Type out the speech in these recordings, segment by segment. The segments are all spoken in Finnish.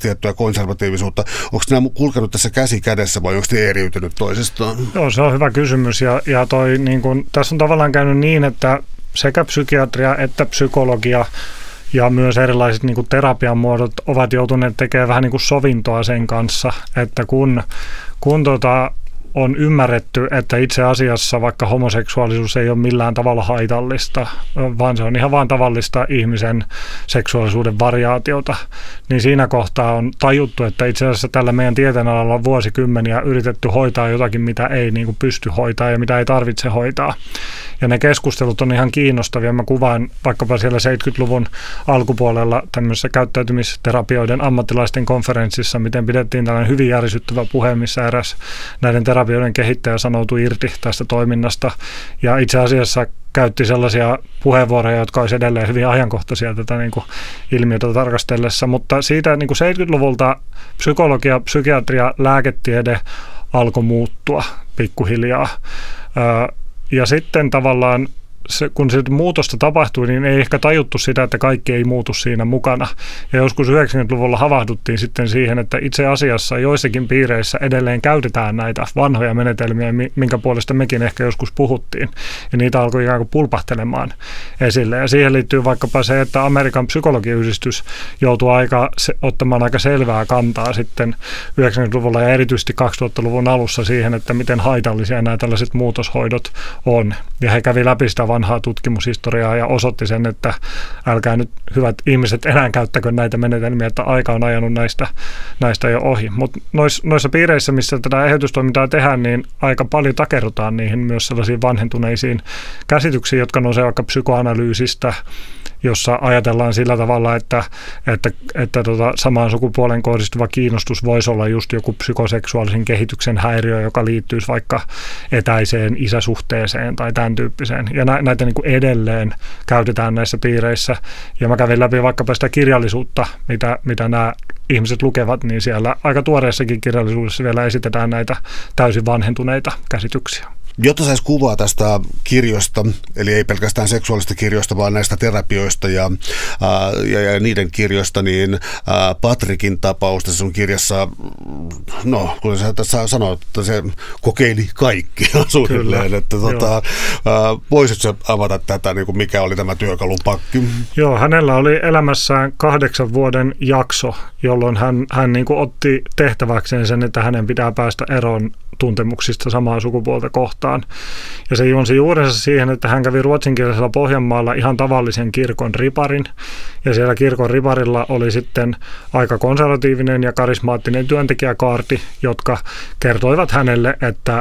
tiettyä konservatiivisuutta. Onko nämä kulkenut tässä käsi kädessä vai onko ne eriytynyt toisistaan? Joo, se on hyvä kysymys ja toi, niin kun, tässä on tavallaan käynyt niin, että sekä psykiatria että psykologia ja myös erilaiset niin kuin terapian muodot ovat joutuneet tekemään vähän niin kuin sovintoa sen kanssa, että kun on ymmärretty, että itse asiassa vaikka homoseksuaalisuus ei ole millään tavalla haitallista, vaan se on ihan vain tavallista ihmisen seksuaalisuuden variaatiota, niin siinä kohtaa on tajuttu, että itse asiassa tällä meidän tieteenalalla on vuosikymmeniä yritetty hoitaa jotakin, mitä ei niin kuin pysty hoitaa ja mitä ei tarvitse hoitaa. Ja ne keskustelut on ihan kiinnostavia. Mä kuvaan vaikkapa siellä 70-luvun alkupuolella tämmöisessä käyttäytymisterapioiden ammattilaisten konferenssissa, miten pidettiin tällainen hyvin järisyttävä puhe, missä eräs näiden terapioiden kehittäjä sanoutui irti tästä toiminnasta. Ja itse asiassa käytti sellaisia puheenvuoroja, jotka olisi edelleen hyvin ajankohtaisia tätä niin kuin ilmiötä tarkastellessa. Mutta siitä niin kuin 70-luvulta psykologia, psykiatria, lääketiede alkoi muuttua pikkuhiljaa. Ja sitten tavallaan, kun se muutosta tapahtui, niin ei ehkä tajuttu sitä, että kaikki ei muutu siinä mukana. Ja joskus 90-luvulla havahduttiin sitten siihen, että itse asiassa joissakin piireissä edelleen käytetään näitä vanhoja menetelmiä, minkä puolesta mekin ehkä joskus puhuttiin. Ja niitä alkoi ikään kuin pulpahtelemaan esille. Ja siihen liittyy vaikkapa se, että Amerikan psykologiyhdistys joutui ottamaan aika selvää kantaa sitten 90-luvulla ja erityisesti 2000-luvun alussa siihen, että miten haitallisia nämä tällaiset muutoshoidot on. Ja he kävi läpi sitä vanhaa tutkimushistoriaa ja osoitti sen, että älkää nyt hyvät ihmiset enää käyttäkö näitä menetelmiä, että aika on ajanut näistä jo ohi. Mutta noissa piireissä, missä tätä eheytystoimintaa tehdään, niin aika paljon takerrutaan niihin myös sellaisiin vanhentuneisiin käsityksiin, jotka nousee vaikka psykoanalyysistä, jossa ajatellaan sillä tavalla, että samaan sukupuolen kohdistuva kiinnostus voisi olla just joku psykoseksuaalisen kehityksen häiriö, joka liittyisi vaikka etäiseen isäsuhteeseen tai tämän tyyppiseen. Ja näitä niin kuin edelleen käytetään näissä piireissä. Ja mä kävin läpi vaikkapa sitä kirjallisuutta, mitä nämä ihmiset lukevat, niin siellä aika tuoreessakin kirjallisuudessa vielä esitetään näitä täysin vanhentuneita käsityksiä. Jotta saisi kuvaa tästä kirjosta, eli ei pelkästään seksuaalista kirjoista, vaan näistä terapioista ja niiden kirjoista, niin Patrickin tapaus tässä sun kirjassa, no kun sä tässä sanoit, että se kokeili kaikkia suunnilleen, että voisitko sä avata tätä, niin kuin mikä oli tämä työkalupakki? Joo, hänellä oli elämässään 8 vuoden jakso, jolloin hän niin kuin otti tehtäväkseen sen, että hänen pitää päästä eroon tuntemuksista samaa sukupuolta kohtaan. Ja se juonsi juurensa siihen, että hän kävi ruotsinkielisellä Pohjanmaalla ihan tavallisen kirkon riparin. Ja siellä kirkon riparilla oli sitten aika konservatiivinen ja karismaattinen työntekijäkaarti, jotka kertoivat hänelle, että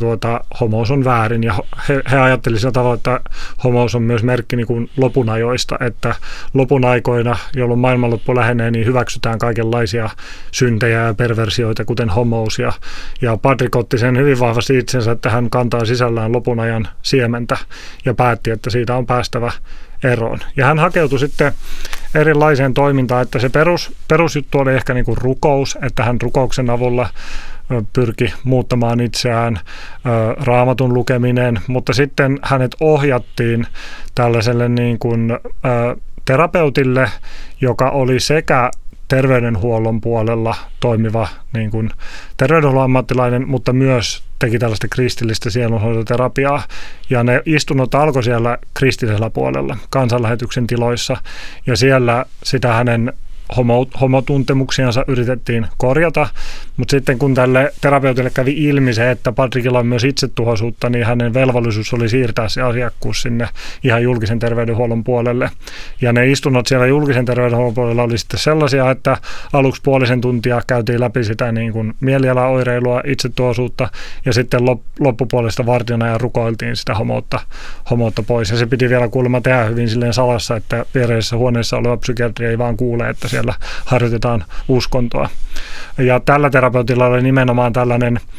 homous on väärin. Ja he ajattelivat sillä tavalla, että homous on myös merkki niin kuin lopunajoista, että lopun aikoina, jolloin maailmanloppu lähenee, niin hyväksytään kaikenlaisia syntejä ja perversioita, kuten homous. Ja Patrick otti sen hyvin vahvasti itsensä, että hän kantaa sisällään lopun ajan siementä ja päätti, että siitä on päästävä eroon. Ja hän hakeutui sitten erilaiseen toimintaan, että se perusjuttu oli ehkä niin kuin rukous, että hän rukouksen avulla pyrki muuttamaan itseään, raamatun lukeminen, mutta sitten hänet ohjattiin tällaiselle niin kuin terapeutille, joka oli sekä terveydenhuollon puolella toimiva niin kuin terveydenhuollon ammattilainen, mutta myös teki tällaista kristillistä sielunhoitoterapiaa. Ja ne istunnot alkoi siellä kristillisellä puolella, kansanlähetyksen tiloissa, ja siellä sitä hänen homotuntemuksiansa yritettiin korjata, mutta sitten kun tälle terapeutille kävi ilmi se, että Patrickilla on myös itsetuhoisuutta, niin hänen velvollisuus oli siirtää se asiakkuus sinne ihan julkisen terveydenhuollon puolelle. Ja ne istunnot siellä julkisen terveydenhuollon puolella oli sitten sellaisia, että aluksi puolisen tuntia käytiin läpi sitä niin kuin mielialaoireilua, itsetuhoisuutta, ja sitten loppupuolesta vartijana ja rukoiltiin sitä homoutta pois. Ja se piti vielä kuulemma tehdä hyvin silleen salassa, että viereisessä huoneessa oleva psykiatri ei vaan kuule, että siellä harjoitetaan uskontoa. Ja tällä terapeutilla oli nimenomaan tällainen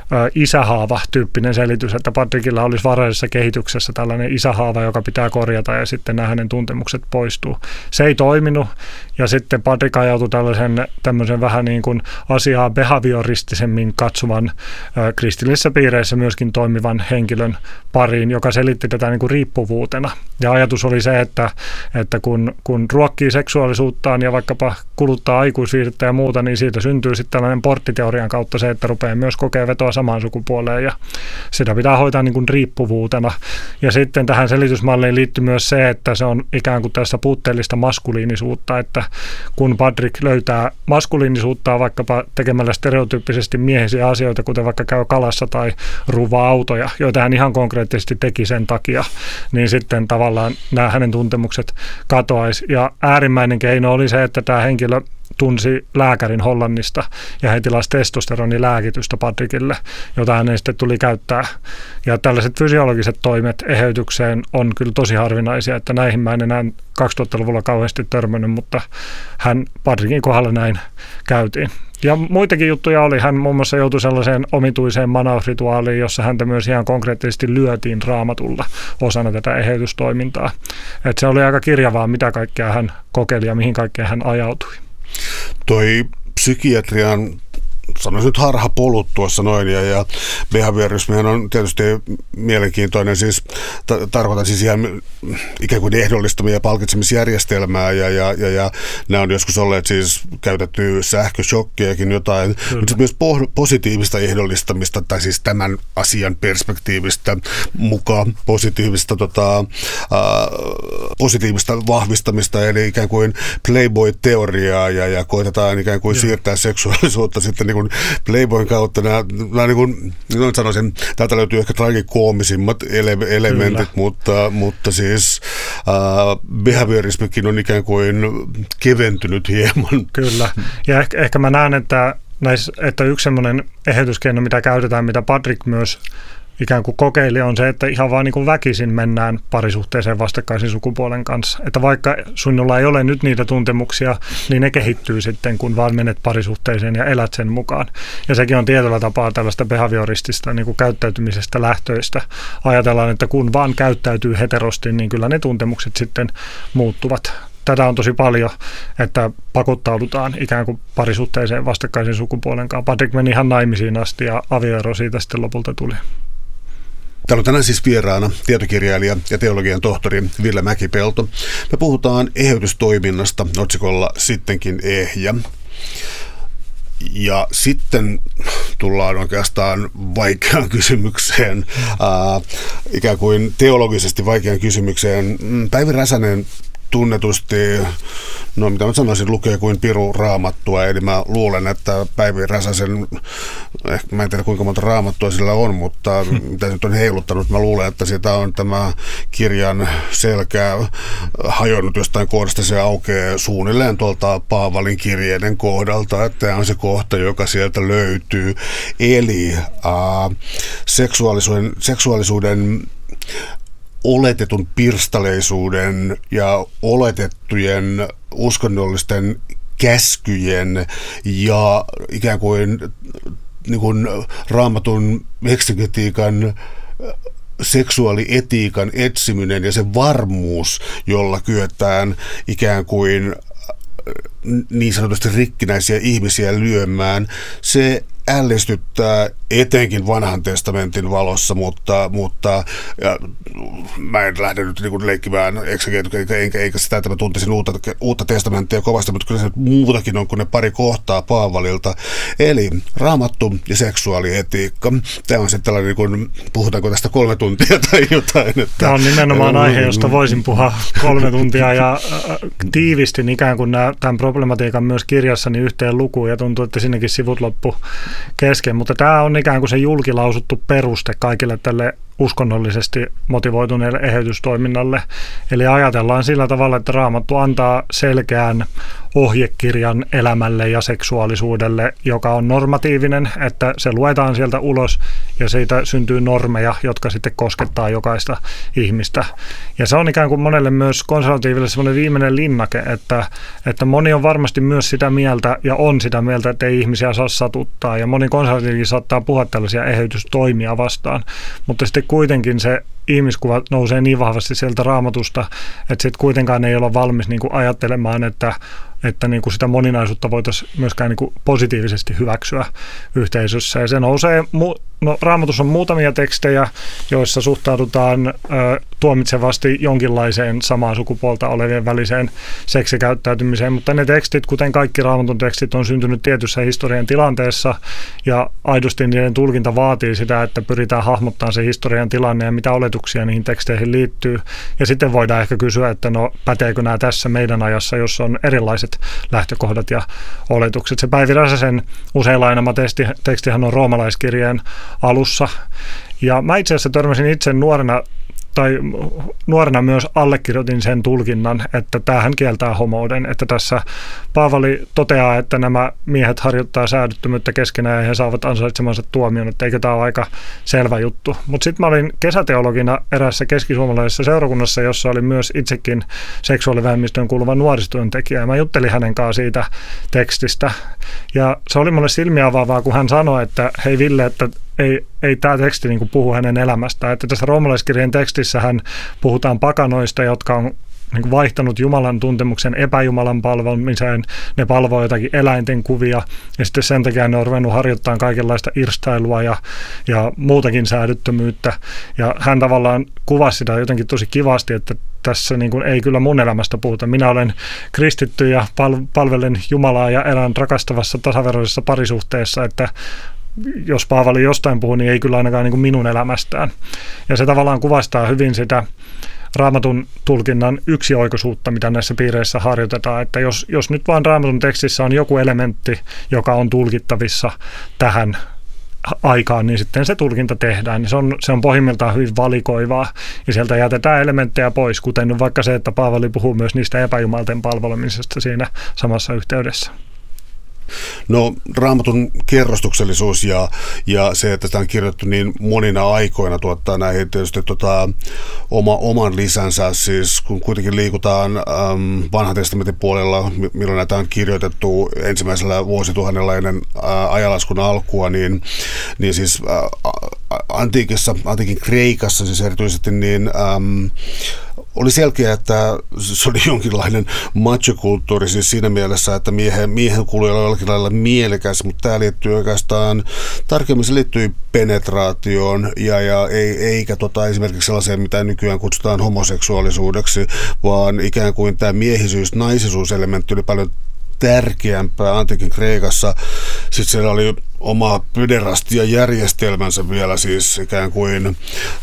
isähaava-tyyppinen selitys, että Patrickilla olisi varhaisessa kehityksessä tällainen isähaava, joka pitää korjata ja sitten nämä hänen tuntemukset poistuu. Se ei toiminut ja sitten Patrick ajautui tämmöisen vähän niin kuin asiaa behavioristisemmin katsovan kristillisissä piireissä myöskin toimivan henkilön pariin, joka selitti tätä niin kuin riippuvuutena. Ja ajatus oli se, että kun ruokkii seksuaalisuuttaan ja vaikkapa kuluttaa aikuisviihdettä ja muuta, niin siitä syntyy sitten tällainen porttiteorian kautta se, että rupeaa myös kokea vetoa samaan sukupuoleen ja sitä pitää hoitaa niin kuin riippuvuutena. Ja sitten tähän selitysmalliin liittyy myös se, että se on ikään kuin tässä puutteellista maskuliinisuutta, että kun Patrick löytää maskuliinisuutta vaikkapa tekemällä stereotyyppisesti miehisiä asioita, kuten vaikka käy kalassa tai ruuvaa autoja, joita hän ihan konkreettisesti teki sen takia, niin sitten tavallaan nämä hänen tuntemukset katoaisi. Ja äärimmäinen keino oli se, että tämä henkilö tunsi lääkärin Hollannista ja he tilasi testosteronilääkitystä Patrickille, jota hänen sitten tuli käyttää. Ja tällaiset fysiologiset toimet eheytykseen on kyllä tosi harvinaisia, että näihin mä en enää 2000-luvulla kauheasti törmännyt, mutta Patrickin kohdalla näin käytiin. Ja muitakin juttuja oli. Hän muun muassa joutui sellaiseen omituiseen manausrituaaliin, jossa häntä myös ihan konkreettisesti lyötiin Raamatulla osana tätä eheytystoimintaa. Et se oli aika kirjavaa, mitä kaikkea hän kokeili ja mihin kaikkea hän ajautui. Toi psykiatrian, sanoisin nyt harhapolut tuossa noin, ja behaviorismihan on tietysti mielenkiintoinen, siis tarkoitan siis ihan ikään kuin ehdollistamia ja palkitsemisjärjestelmää, ja nämä on joskus olleet siis käytetty sähköshokkejakin jotain, mutta myös positiivista ehdollistamista, tai siis tämän asian perspektiivistä mukaan positiivista vahvistamista, eli ikään kuin Playboy-teoriaa, ja koitetaan ikään kuin siirtää seksuaalisuutta sitten niin kuin Playboyn kautta. Nämä niin kuin, sanoisin, täältä löytyy ehkä tragikoomisimmat elementit, mutta siis behaviorismikin on ikään kuin keventynyt hieman. Kyllä, ja ehkä mä näen, että yksi semmoinen eheytyskeino, mitä käytetään, mitä Patrick myös ikään kuin kokeili, on se, että ihan vaan niin kuin väkisin mennään parisuhteeseen vastakkaisen sukupuolen kanssa. Että vaikka sinulla ei ole nyt niitä tuntemuksia, niin ne kehittyy sitten, kun vaan menet parisuhteeseen ja elät sen mukaan. Ja sekin on tietyllä tapaa tällaista behavioristista niin kuin käyttäytymisestä lähtöistä. Ajatellaan, että kun vaan käyttäytyy heterosti, niin kyllä ne tuntemukset sitten muuttuvat. Tätä on tosi paljon, että pakottaudutaan ikään kuin parisuhteeseen vastakkaisen sukupuolen kanssa. Patrick meni ihan naimisiin asti ja avioero siitä sitten lopulta tuli. Täällä on tänään siis vieraana tietokirjailija ja teologian tohtori Ville Mäkipelto. Me puhutaan eheytystoiminnasta otsikolla Sittenkin ehjä. Ja sitten tullaan oikeastaan vaikeaan kysymykseen, ikään kuin teologisesti vaikeaan kysymykseen. Päivi Räsänen tunnetusti, no mitä mä sanoisin, lukee kuin piru raamattua, eli mä luulen, että Päivi Räsäsen, mä en tiedä kuinka monta raamattua sillä on, mutta mitä nyt on heiluttanut, mä luulen, että siitä on tämä kirjan selkä hajonnut jostain kohdasta, se aukeaa suunnilleen tuolta Paavalin kirjeiden kohdalta, että tämä on se kohta, joka sieltä löytyy, eli seksuaalisuuden oletetun pirstaleisuuden ja oletettujen uskonnollisten käskyjen ja ikään kuin, Raamatun eksegetiikan seksuaalietiikan etsiminen ja se varmuus, jolla kyetään ikään kuin niin sanotusti rikkinäisiä ihmisiä lyömään, se ällistyttää etenkin vanhan testamentin valossa, mutta mä en lähde nyt niin leikkimään eikä sitä, että mä tuntisin uutta testamenttia kovasti, mutta kyllä se muutakin on kuin ne pari kohtaa Paavalilta. Eli Raamattu ja seksuaalietiikka. Tämä on sitten tällainen, niin puhutaanko tästä 3 tuntia tai jotain. Että tämä on nimenomaan aihe, josta voisin puhua 3 tuntia ja tiivistin ikään kuin tämän problematiikan myös kirjassani yhteen lukuun ja tuntuu, että sinnekin sivut loppu kesken, mutta tämä on ikään kuin se julkilausuttu peruste kaikille tälle uskonnollisesti motivoituneelle eheytystoiminnalle. Eli ajatellaan sillä tavalla, että Raamattu antaa selkeän ohjekirjan elämälle ja seksuaalisuudelle, joka on normatiivinen, että se luetaan sieltä ulos ja siitä syntyy normeja, jotka sitten koskettaa jokaista ihmistä. Ja se on ikään kuin monelle myös konservatiiville semmoinen viimeinen linnake, että moni on varmasti myös sitä mieltä ja on sitä mieltä, että ei ihmisiä saa satuttaa, ja moni konservatiivi saattaa puhua tällaisia eheytystoimia vastaan, mutta sitten kuitenkin se ihmiskuva nousee niin vahvasti sieltä Raamatusta, että sitten kuitenkaan ei olla valmis niin kuin ajattelemaan, että niin kuin sitä moninaisuutta voitaisiin myöskään niin kuin positiivisesti hyväksyä yhteisössä. Ja se nousee, Raamatussa on muutamia tekstejä, joissa suhtaudutaan tuomitsevasti jonkinlaiseen samaa sukupuolta olevien väliseen seksikäyttäytymiseen, mutta ne tekstit, kuten kaikki Raamatun tekstit, on syntynyt tietyssä historian tilanteessa, ja aidosti niiden tulkinta vaatii sitä, että pyritään hahmottamaan se historian tilanne ja mitä oletuksia niihin teksteihin liittyy. Ja sitten voidaan ehkä kysyä, että no päteekö nämä tässä meidän ajassa, jossa on erilaiset lähtökohdat ja oletukset. Se Päivi Räsäsen usein lainama tekstihän on roomalaiskirjeen alussa. Ja mä itse asiassa törmäsin itse nuorena myös allekirjoitin sen tulkinnan, että tämähän kieltää homouden, että tässä Paavali toteaa, että nämä miehet harjoittaa säädyttömyyttä keskenään ja he saavat ansaitsemansa tuomion, että eikö tämä ole aika selvä juttu. Mutta sitten mä olin kesäteologina eräässä keskisuomalaisessa seurakunnassa, jossa oli myös itsekin seksuaalivähemmistöön kuuluva nuorisotyöntekijä, ja mä juttelin hänen kanssaan siitä tekstistä. Ja se oli mulle silmiä avaavaa, kun hän sanoi, että hei Ville, että ei tämä teksti niin kuin puhu hänen elämästään. Että tässä roomalaiskirjeen tekstissähän puhutaan pakanoista, jotka on niin kuin vaihtanut Jumalan tuntemuksen epäjumalan palvelmiseen. Ne palvoo jotakin eläinten kuvia, ja sitten sen takia ne on ruvennut harjoittamaan kaikenlaista irstailua ja muutakin säädyttömyyttä. Ja hän tavallaan kuvasi sitä jotenkin tosi kivasti, että tässä niin kuin ei kyllä mun elämästä puhuta. Minä olen kristitty ja palvelen Jumalaa ja elän rakastavassa tasaveroisessa parisuhteessa, että jos Paavali jostain puhuu, niin ei kyllä ainakaan niin kuin minun elämästään. Ja se tavallaan kuvastaa hyvin sitä Raamatun tulkinnan yksioikoisuutta, mitä näissä piireissä harjoitetaan. Että jos nyt vaan Raamatun tekstissä on joku elementti, joka on tulkittavissa tähän aikaan, niin sitten se tulkinta tehdään. Se on pohjimmiltaan hyvin valikoivaa, ja sieltä jätetään elementtejä pois, kuten nyt vaikka se, että Paavali puhuu myös niistä epäjumalten palvelemisesta siinä samassa yhteydessä. No Raamatun kerrostuksellisuus ja se, että sitä on kirjoitettu niin monina aikoina, tuottaa näihin tietysti oman lisänsä, siis kun kuitenkin liikutaan vanhan testamentin puolella, milloin näitä on kirjoitettu ensimmäisellä vuosituhannella ennen ajanlaskun alkua, niin siis antiikin Kreikassa siis erityisesti niin oli selkeä, että se oli jonkinlainen machokulttuuri siis siinä mielessä, että miehen kuului olla jollakin lailla mielekäs, mutta tämä liittyy oikeastaan, tarkemmin se liittyy penetraatioon eikä esimerkiksi sellaiseen, mitä nykyään kutsutaan homoseksuaalisuudeksi, vaan ikään kuin tämä miehisyys-naisisuuselementti oli paljon tärkeämpää antiikin Kreikassa. Sitten siellä oli oma pederastia-järjestelmänsä vielä, siis ikään kuin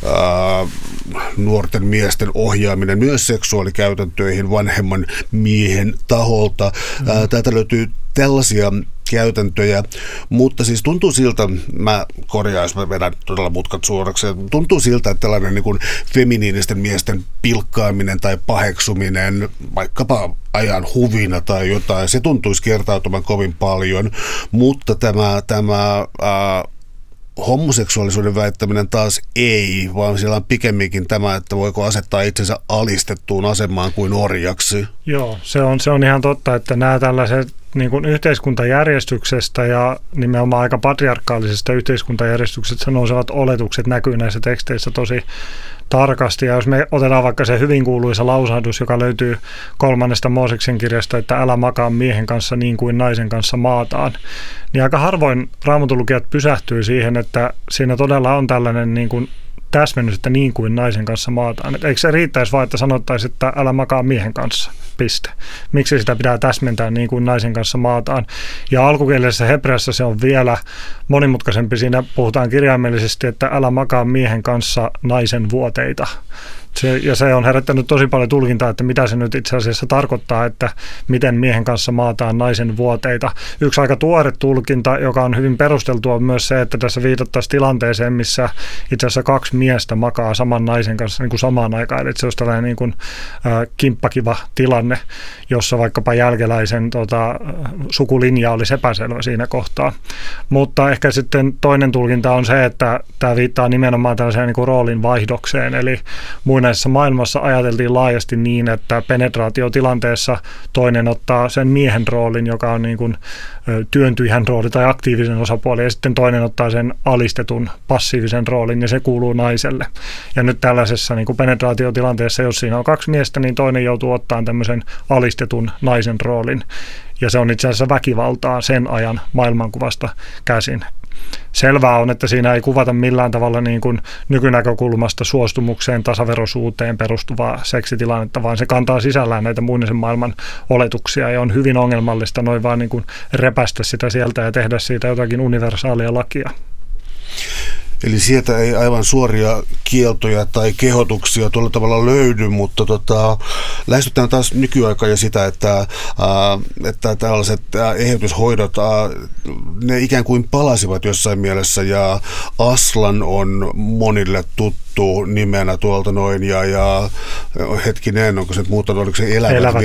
nuorten miesten ohjaaminen myös seksuaalikäytäntöihin vanhemman miehen taholta. Täältä löytyy tällaisia käytäntöjä, mutta siis tuntuu siltä, mä korjaan, jos mä vedän todella mutkat suoraksi, tuntuu siltä, että tällainen niin kuin feminiinisten miesten pilkkaaminen tai paheksuminen, vaikkapa ajan huvina tai jotain, se tuntuisi kertautumaan kovin paljon, mutta tämä homoseksuaalisuuden väittäminen taas ei, vaan siellä on pikemminkin tämä, että voiko asettaa itsensä alistettuun asemaan kuin orjaksi. Joo, se on ihan totta, että nämä tällaiset niin kuin yhteiskuntajärjestyksestä ja nimenomaan aika patriarkaalisesta yhteiskuntajärjestyksestä nousevat oletukset näkyy näissä teksteissä tosi tarkasti. Ja jos me otetaan vaikka se hyvin kuuluisa lausahdus, joka löytyy 3. Mooseksen kirjasta, että älä makaa miehen kanssa niin kuin naisen kanssa maataan, niin aika harvoin raamatulukijat pysähtyy siihen, että siinä todella on tällainen niin kuin täsmennys, että niin kuin naisen kanssa maataan. Et eikö se riittäisi vaan, että sanottaisiin, että älä makaa miehen kanssa, piste. Miksi sitä pitää täsmentää niin kuin naisen kanssa maataan? Ja alkukielisessä hebreassa se on vielä monimutkaisempi. Siinä puhutaan kirjaimellisesti, että älä makaa miehen kanssa naisen vuoteita. Se on herättänyt tosi paljon tulkintaa, että mitä se nyt itse asiassa tarkoittaa, että miten miehen kanssa maataan naisen vuoteita. Yksi aika tuore tulkinta, joka on hyvin perusteltua, on myös se, että tässä viitattaisiin tilanteeseen, missä itse asiassa 2 miestä makaa saman naisen kanssa niin kuin samaan aikaan. Eli se olisi tällainen niin kuin, kimppakiva tilanne, jossa vaikkapa jälkeläisen sukulinja olisi epäselvä siinä kohtaa. Mutta ehkä sitten toinen tulkinta on se, että tämä viittaa nimenomaan tällaiseen niin kuin roolin vaihdokseen. Eli muinaisessa maailmassa ajateltiin laajasti niin, että penetraatiotilanteessa toinen ottaa sen miehen roolin, joka on niin kuin työntyjän rooli tai aktiivisen osapuoli, ja sitten toinen ottaa sen alistetun passiivisen roolin, ja se kuuluu naiselle. Ja nyt tällaisessa niin kuin penetraatiotilanteessa, jos siinä on 2 miestä, niin toinen joutuu ottamaan tämmöisen alistetun naisen roolin, ja se on itse asiassa väkivaltaa sen ajan maailmankuvasta käsin. Selvää on, että siinä ei kuvata millään tavalla niin kuin nykynäkökulmasta suostumukseen, tasaveroisuuteen perustuvaa seksitilannetta, vaan se kantaa sisällään näitä muinaisen maailman oletuksia ja on hyvin ongelmallista noin vaan niin kuin repästä sitä sieltä ja tehdä siitä jotakin universaalia lakia. Eli sieltä ei aivan suoria kieltoja tai kehotuksia tuolla tavalla löydy, mutta lähestytään taas nykyaikaa ja sitä, että tällaiset eheytyshoidot, ne ikään kuin palasivat jossain mielessä, ja Aslan on monille tuttu nimenä tuolta noin, ja hetkinen, onko se muuttanut, oliko se elävät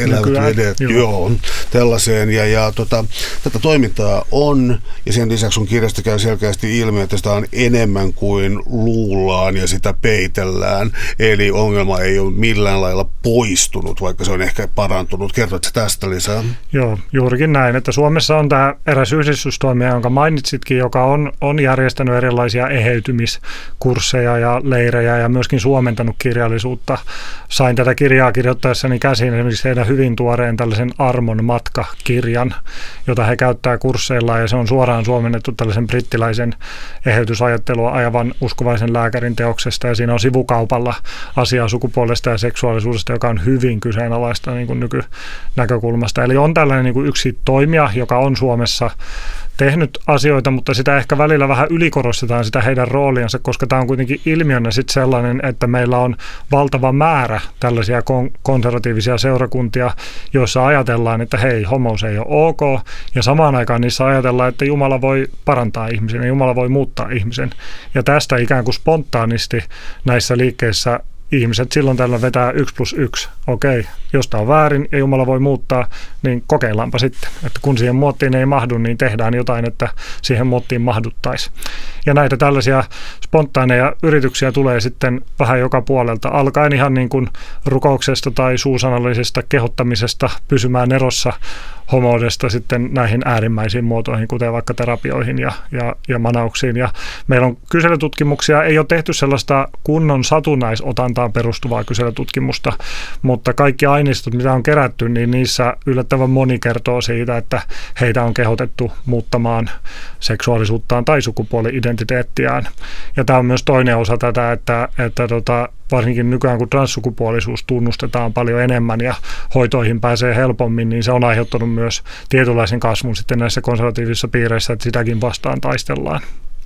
vedet, joo, tällaiseen, ja tätä toimintaa on, ja sen lisäksi sun kirjasta käy selkeästi ilmi, että sitä on enemmän kuin luullaan ja sitä peitellään, eli ongelma ei ole millään lailla poistunut, vaikka se on ehkä parantunut. Kertoitko tästä lisää? Joo, juurikin näin, että Suomessa on tämä eräs yhdistystoimija, jonka mainitsitkin, joka on järjestänyt erilaisia eheytymiskursseja ja leirejä ja myöskin suomentanut kirjallisuutta. Sain tätä kirjaa kirjoittaessani käsiin esimerkiksi heidän hyvin tuoreen tällaisen Armon matka-kirjan, jota he käyttää kursseillaan, ja se on suoraan suomennettu tällaisen brittiläisen eheytysajattelua ajavan uskovaisen lääkärin teoksesta, ja siinä on sivukaupalla asiaa sukupuolesta ja seksuaalisuudesta, joka on hyvin kyseenalaista niin kuin nykynäkökulmasta. Eli on tällainen niin kuin yksi toimija, joka on Suomessa tehnyt asioita, mutta sitä ehkä välillä vähän ylikorostetaan sitä heidän rooliansa, koska tämä on kuitenkin ilmiönä sitten sellainen, että meillä on valtava määrä tällaisia konservatiivisia seurakuntia, joissa ajatellaan, että hei, homous ei ole ok, ja samaan aikaan niissä ajatellaan, että Jumala voi parantaa ihmisen ja Jumala voi muuttaa ihmisen. Ja tästä ikään kuin spontaanisti näissä liikkeissä ihmiset silloin tällä vetää 1+1. Okei, jos tämä on väärin ja Jumala voi muuttaa, niin kokeillaanpa sitten. Että kun siihen muottiin ei mahdu, niin tehdään jotain, että siihen muottiin mahduttaisiin. Ja näitä tällaisia spontaaneja yrityksiä tulee sitten vähän joka puolelta, alkaen ihan niin kuin rukouksesta tai suusanallisesta kehottamisesta pysymään erossa homoudesta sitten näihin äärimmäisiin muotoihin, kuten vaikka terapioihin ja manauksiin. Ja meillä on kyselytutkimuksia, ei ole tehty sellaista kunnon satunnaisotantaan perustuvaa kyselytutkimusta, mutta kaikki aineistot, mitä on kerätty, niin niissä yllättävän moni kertoo siitä, että heitä on kehotettu muuttamaan seksuaalisuuttaan tai sukupuoli-identiteettiään. Ja tämä on myös toinen osa tätä, että varsinkin nykyään kun transsukupuolisuus tunnustetaan paljon enemmän ja hoitoihin pääsee helpommin, niin se on aiheuttanut myös tietynlaisen kasvun sitten näissä konservatiivisissa piireissä, että sitäkin vastaan taistellaan.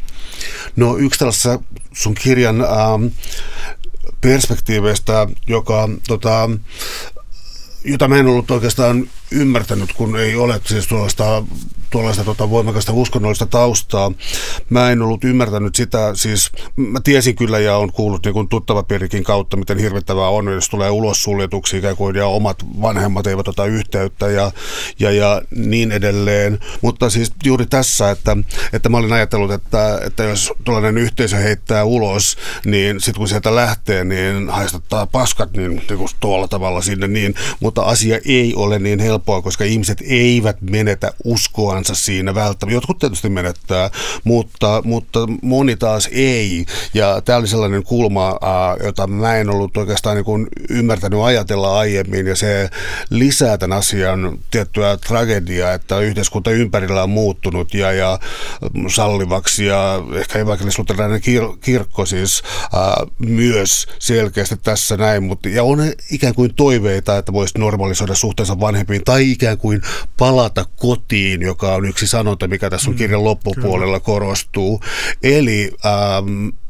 No yksi tällaisessa sun kirjan perspektiiveistä, jota mä en ollut oikeastaan ymmärtänyt, kun ei ole siis tuollaista voimakasta uskonnollista taustaa. Mä en ollut ymmärtänyt sitä, siis mä tiesin kyllä ja on kuullut niin kuin tuttavapiirikin kautta, miten hirvittävää on, jos tulee ulos suljetuksi ikään kuin ja omat vanhemmat eivät ota yhteyttä ja niin edelleen. Mutta siis juuri tässä, että mä olin ajatellut, että jos tuollainen yhteisö heittää ulos, niin sitten kun sieltä lähtee, niin haistattaa paskat niin kuin tuolla tavalla sinne niin, mutta asia ei ole niin helppoa, koska ihmiset eivät menetä uskoansa siinä välttämättä. Jotkut tietysti menettää, mutta moni taas ei. Ja tämä oli sellainen kulma, jota mä en ollut oikeastaan niin kuin ymmärtänyt ajatella aiemmin, ja se lisää tämän asian tiettyä tragediaa, että yhteiskunta ympärillä on muuttunut ja sallivaksi, ja ehkä evankelis-luterilainen kirkko siis myös selkeästi tässä näin, ja on ikään kuin toiveita, että voisi normalisoida suhteensa vanhempiin tai ikään kuin palata kotiin, joka on yksi sanonta, mikä tässä on kirjan loppupuolella korostuu. Eli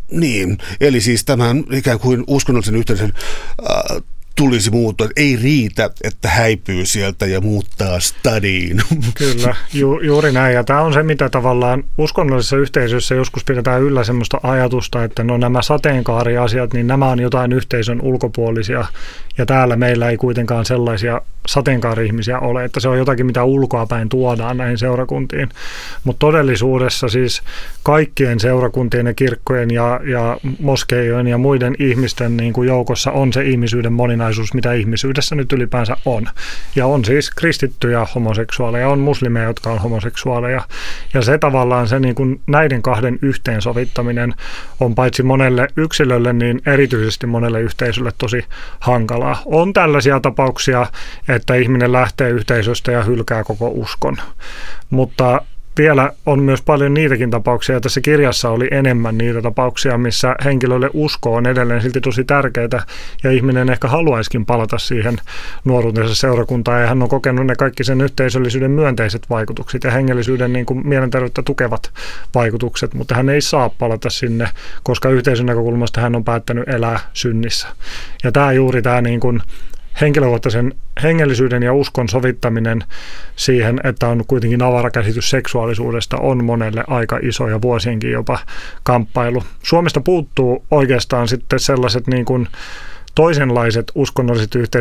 Niin, eli siis tämän ikään kuin uskonnollisen yhteisön tulisi muuttua. Ei riitä, että häipyy sieltä ja muuttaa stadiin. Kyllä, juuri näin. Ja tämä on se, mitä tavallaan uskonnollisessa yhteisössä joskus pidetään yllä semmoista ajatusta, että no nämä sateenkaariasiat, niin nämä on jotain yhteisön ulkopuolisia. Ja täällä meillä ei kuitenkaan sellaisia sateenkaari-ihmisiä ole, että se on jotakin, mitä ulkoapäin tuodaan näihin seurakuntiin. Mutta todellisuudessa siis kaikkien seurakuntien ja kirkkojen ja moskeijojen ja muiden ihmisten niin kuin joukossa on se ihmisyyden moninaisuus, mitä ihmisyydessä nyt ylipäänsä on. Ja on siis kristittyjä homoseksuaaleja, on muslimeja, jotka on homoseksuaaleja. Ja se tavallaan se niin kuin näiden kahden yhteensovittaminen on paitsi monelle yksilölle, niin erityisesti monelle yhteisölle tosi hankalaa. On tällaisia tapauksia, että ihminen lähtee yhteisöstä ja hylkää koko uskon. Mutta vielä on myös paljon niitäkin tapauksia, ja tässä kirjassa oli enemmän niitä tapauksia, missä henkilölle usko on edelleen silti tosi tärkeää, ja ihminen ehkä haluaisikin palata siihen nuoruutensa seurakuntaan, ja hän on kokenut ne kaikki sen yhteisöllisyyden myönteiset vaikutukset ja hengellisyyden niin kuin mielenterveyttä tukevat vaikutukset, mutta hän ei saa palata sinne, koska yhteisön näkökulmasta hän on päättänyt elää synnissä. Ja tämä juuri tämä niin kuin henkilökohtaisen hengellisyyden ja uskon sovittaminen siihen, että on kuitenkin avara käsitys seksuaalisuudesta, on monelle aika iso ja vuosienkin jopa kamppailu. Suomesta puuttuu oikeastaan sitten sellaiset niin kuin toisenlaiset uskonnolliset yhteisöt,